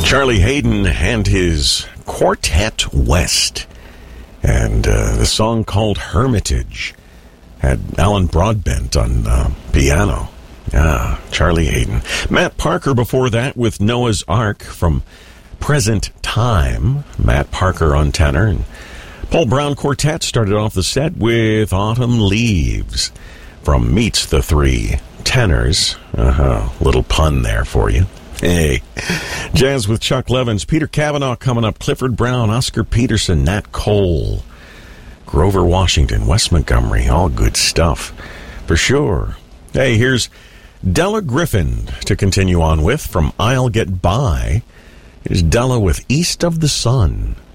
Charlie Haden and his Quartet West. And the song called Hermitage had Alan Broadbent on piano. Charlie Haden. Matt Parker before that with Noah's Ark from Present Time. Matt Parker on tenor. And Paul Brown Quartet started off the set with Autumn Leaves from Meets the Three Tenors. Little pun there for you. Hey. Jazz with Chuck Levins. Peter Cavanaugh coming up. Clifford Brown, Oscar Peterson, Nat Cole, Grover Washington, Wes Montgomery. All good stuff for sure. Hey, here's Della Griffin to continue on with from I'll Get By. Here's Della with East of the Sun.